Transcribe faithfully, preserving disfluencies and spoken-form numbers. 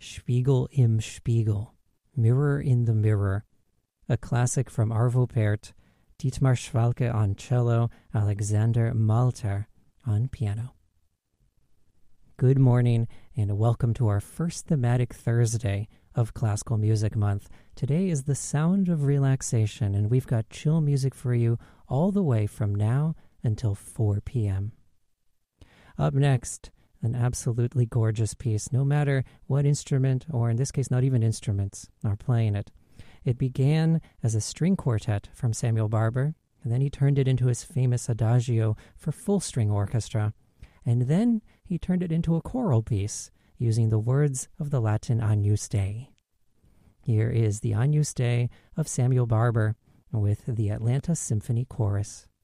Spiegel im Spiegel, Mirror in the Mirror, a classic from Arvo Pärt, Dietmar Schwalke on cello, Alexander Malter on piano. Good morning and welcome to our first thematic Thursday of Classical Music Month. Today is the sound of relaxation, and we've got chill music for you all the way from now until four p.m. Up next, an absolutely gorgeous piece, no matter what instrument, or in this case, not even instruments, are playing it. It began as a string quartet from Samuel Barber, and then he turned it into his famous adagio for full-string orchestra, and then he turned it into a choral piece using the words of the Latin Agnus Dei. Here is the Agnus Dei of Samuel Barber with the Atlanta Symphony Chorus.